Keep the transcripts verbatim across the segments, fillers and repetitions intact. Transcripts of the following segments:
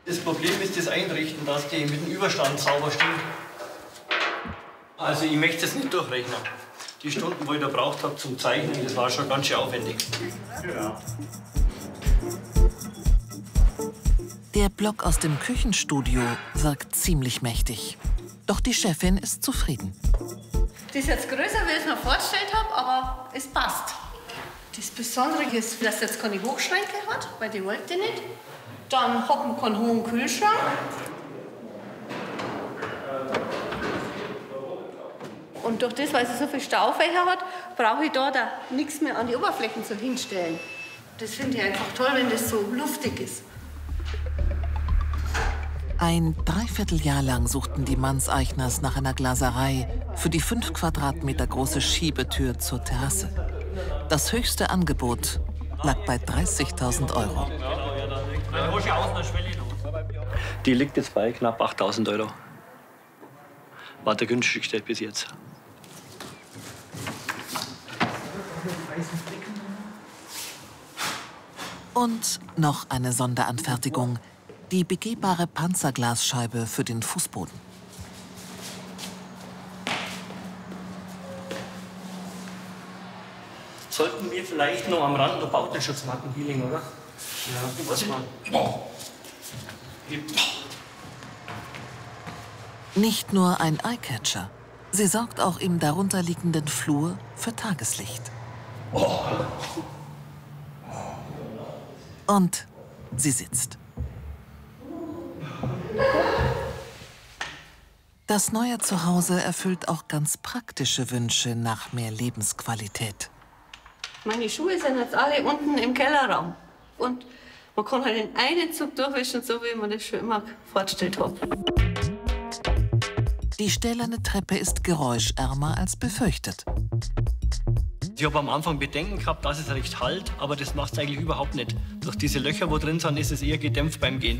Das Problem ist das Einrichten, dass die mit dem Überstand sauber stehen. Also ich möchte es nicht durchrechnen. Die Stunden, wo ich da braucht habe zum Zeichnen, das war schon ganz schön aufwendig. Ja. Der Block aus dem Küchenstudio wirkt ziemlich mächtig. Doch die Chefin ist zufrieden. Das ist jetzt größer, wie ich es mir vorgestellt habe, aber es passt. Das Besondere ist, dass es jetzt keine Hochschränke hat, weil die wollte ich nicht. Dann hat man keinen hohen Kühlschrank. Und durch das, weil es so viele Staufächer hat, brauche ich da, da nichts mehr an die Oberflächen zu hinstellen. Das finde ich einfach toll, wenn das so luftig ist. Ein Dreivierteljahr lang suchten die Manns-Eichners nach einer Glaserei für die fünf Quadratmeter große Schiebetür zur Terrasse. Das höchste Angebot lag bei dreißigtausend Euro. Die liegt jetzt bei knapp achttausend Euro. War der günstigste bis jetzt. Und noch eine Sonderanfertigung. Die begehbare Panzerglasscheibe für den Fußboden. Sollten wir vielleicht noch am Rand der Bautensschutz machen, Healing, oder? Ja, was man. Nicht nur ein Eyecatcher. Sie sorgt auch im darunterliegenden Flur für Tageslicht. Und sie sitzt. Das neue Zuhause erfüllt auch ganz praktische Wünsche nach mehr Lebensqualität. Meine Schuhe sind jetzt alle unten im Kellerraum. Und man kann halt in einen Zug durchwischen, so wie man das schon immer vorgestellt hat. Die stählerne Treppe ist geräuschärmer als befürchtet. Ich habe am Anfang Bedenken gehabt, dass es recht halt, aber das macht es eigentlich überhaupt nicht. Durch diese Löcher, wo drin sind, ist es eher gedämpft beim Gehen.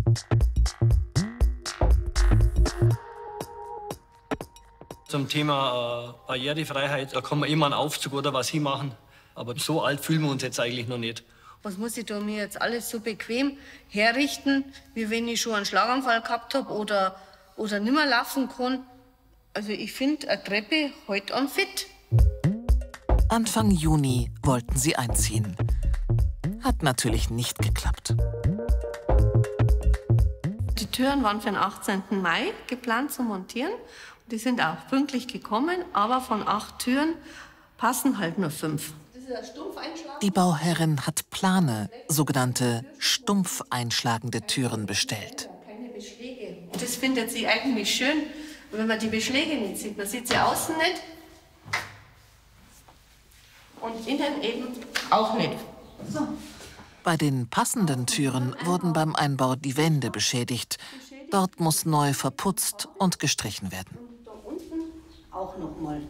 Zum Thema äh, Barrierefreiheit, da kann man immer einen Aufzug oder was hinmachen. Aber so alt fühlen wir uns jetzt eigentlich noch nicht. Was muss ich da mir jetzt alles so bequem herrichten, wie wenn ich schon einen Schlaganfall gehabt habe oder, oder nicht mehr laufen kann? Also ich finde eine Treppe heute an fit. Anfang Juni wollten sie einziehen. Hat natürlich nicht geklappt. Die Türen waren für den achtzehnten Mai geplant zu montieren. Die sind auch pünktlich gekommen, aber von acht Türen passen halt nur fünf. Die Bauherrin hat Plane, sogenannte stumpf einschlagende Türen bestellt. Keine Beschläge. Das findet sie eigentlich schön, wenn man die Beschläge nicht sieht. Man sieht sie außen nicht und innen eben auch nicht. So. Bei den passenden Türen wurden beim Einbau die Wände beschädigt. Dort muss neu verputzt und gestrichen werden. Und da unten auch noch mal.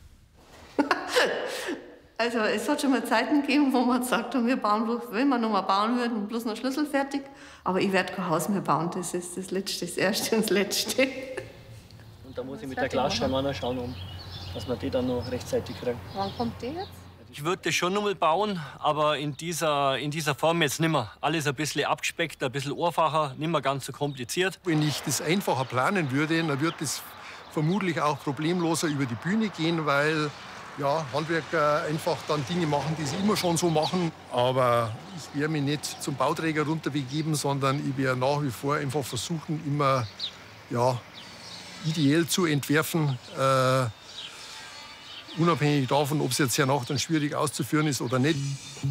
Also es hat schon mal Zeiten gegeben, wo man gesagt hat, wir bauen, wenn wir noch mal bauen würden, bloß noch Schlüssel fertig. Aber ich werde kein Haus mehr bauen, das ist das Letzte, das Erste und das Letzte. Und da muss ich mit der Glasscheibe noch schauen, um, dass wir die dann noch rechtzeitig kriegen. Wann kommt der jetzt? Ich würde das schon noch mal bauen, aber in dieser, in dieser Form jetzt nicht mehr. Alles ein bisschen abgespeckt, ein bisschen einfacher, nicht mehr ganz so kompliziert. Wenn ich das einfacher planen würde, dann würde das vermutlich auch problemloser über die Bühne gehen, weil ja, Handwerker einfach dann Dinge machen, die sie immer schon so machen. Aber ich werde mich nicht zum Bauträger runterbegeben, sondern ich werde nach wie vor einfach versuchen, immer ja, ideell zu entwerfen. Äh, unabhängig davon, ob es jetzt Herr Nacht dann schwierig auszuführen ist oder nicht.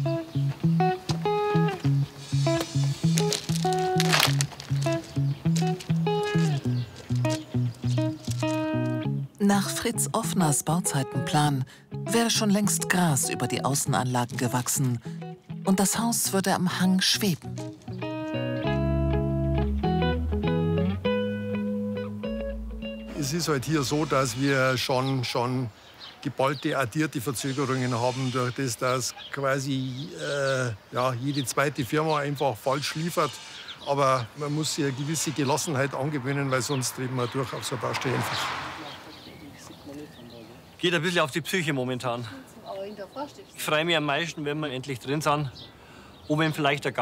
Nach Fritz Offners Bauzeitenplan wäre schon längst Gras über die Außenanlagen gewachsen und das Haus würde am Hang schweben. Es ist halt hier so, dass wir schon, schon geballte, addierte Verzögerungen haben, durch das, dass quasi äh, ja, jede zweite Firma einfach falsch liefert. Aber man muss sich eine gewisse Gelassenheit angewöhnen, weil sonst treten wir durch auf so eine Baustelle einfach. Geht ein bisschen auf die Psyche momentan. Ich freue mich am meisten, wenn wir endlich drin sind. Und wenn vielleicht der